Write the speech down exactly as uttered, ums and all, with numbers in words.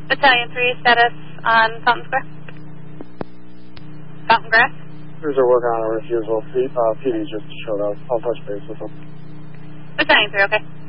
Battalion three, status on Fountain Square. Fountain Grass. Crews are working on a refusal. Uh, P D just showed up. I'll touch base with them. Battalion three, okay.